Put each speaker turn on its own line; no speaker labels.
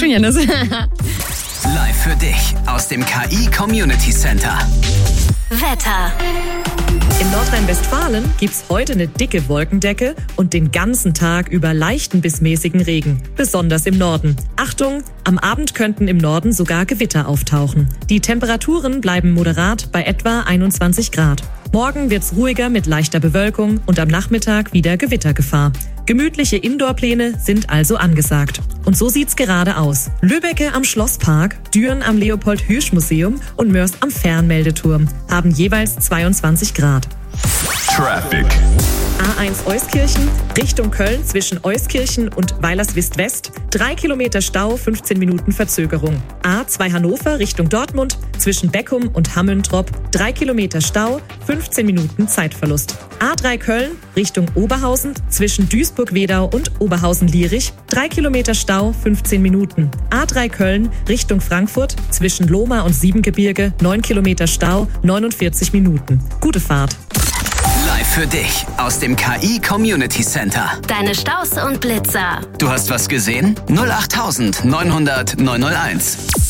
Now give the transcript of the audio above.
schon, Janis.
Live für dich aus dem KI Community Center.
Wetter.
In Nordrhein-Westfalen gibt's heute eine dicke Wolkendecke und den ganzen Tag über leichten bis mäßigen Regen, besonders im Norden. Achtung, am Abend könnten im Norden sogar Gewitter auftauchen. Die Temperaturen bleiben moderat bei etwa 21 Grad. Morgen wird's ruhiger mit leichter Bewölkung und am Nachmittag wieder Gewittergefahr. Gemütliche Indoorpläne sind also angesagt. Und so sieht's gerade aus. Lübbecke am Schlosspark, Düren am Leopold-Hirsch-Museum und Mörs am Fernmeldeturm haben jeweils 22 Grad.
Traffic.
A1 Euskirchen, Richtung Köln zwischen Euskirchen und Weilerswist-West, 3 Kilometer Stau, 15 Minuten Verzögerung. A2 Hannover Richtung Dortmund, zwischen Beckum und Hammöntrop, 3 Kilometer Stau, 15 Minuten Zeitverlust. A3 Köln Richtung Oberhausen, zwischen Duisburg-Wedau und Oberhausen-Lierich, 3 Kilometer Stau, 15 Minuten. A3 Köln Richtung Frankfurt, zwischen Lohmar und Siebengebirge, 9 Kilometer Stau, 49 Minuten. Gute Fahrt.
Live für dich aus dem KI Community Center.
Deine Staus und Blitzer.
Du hast was gesehen? 08900 901.